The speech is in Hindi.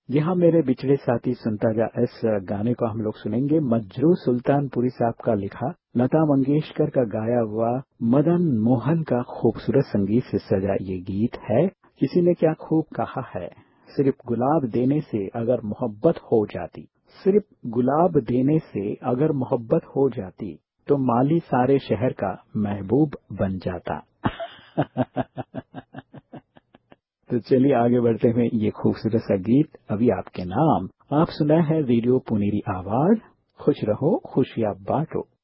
जी हाँ, मेरे बिछड़े साथी सुनता जा, इस गाने को हम लोग सुनेंगे। मजरू सुल्तानपुरी साहब का लिखा, लता मंगेशकर का गाया हुआ, मदन मोहन का खूबसूरत संगीत से सजा ये गीत है। किसी ने क्या खूब कहा है, सिर्फ गुलाब देने से अगर मोहब्बत हो जाती, सिर्फ गुलाब देने से अगर मोहब्बत हो जाती, तो माली सारे शहर का महबूब बन जाता। तो चलिए आगे बढ़ते हुए ये खूबसूरत सा गीत अभी आपके नाम। आप सुना है रेडियो पुनेरी आवाज, खुश रहो खुशियां बांटो।